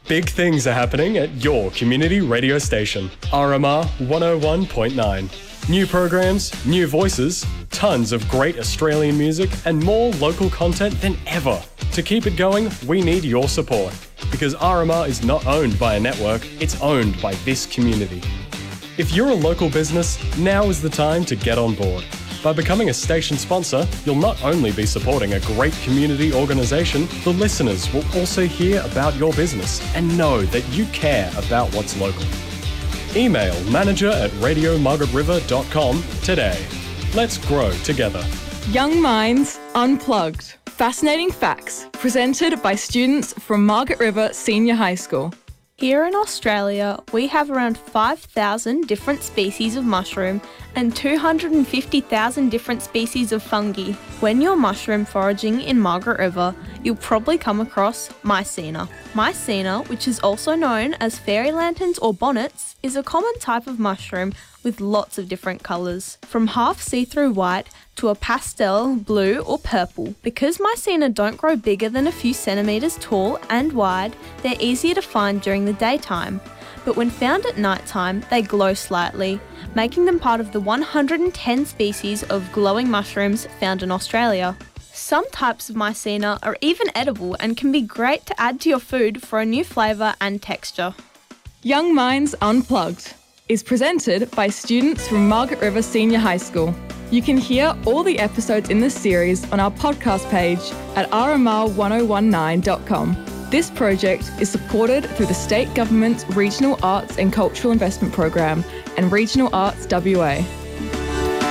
Big things are happening at your community radio station, RMR 101.9. New programs, new voices, tons of great Australian music and more local content than ever. To keep it going, we need your support because RMR is not owned by a network, it's owned by this community. If you're a local business, now is the time to get on board. By becoming a station sponsor, you'll not only be supporting a great community organisation, the listeners will also hear about your business and know that you care about what's local. Email manager@radiomargaretriver.com today. Let's grow together. Young Minds Unplugged. Fascinating facts presented by students from Margaret River Senior High School. Here in Australia, we have around 5,000 different species of mushroom and 250,000 different species of fungi. When you're mushroom foraging in Margaret River, you'll probably come across Mycena. Mycena, which is also known as fairy lanterns or bonnets, is a common type of mushroom with lots of different colours, from half see-through white to a pastel blue or purple. Because Mycena don't grow bigger than a few centimetres tall and wide, they're easier to find during the daytime. But when found at nighttime, they glow slightly, making them part of the 110 species of glowing mushrooms found in Australia. Some types of Mycena are even edible and can be great to add to your food for a new flavour and texture. Young Minds Unplugged is presented by students from Margaret River Senior High School. You can hear all the episodes in this series on our podcast page at rmr1019.com. This project is supported through the State Government's Regional Arts and Cultural Investment Program and Regional Arts WA.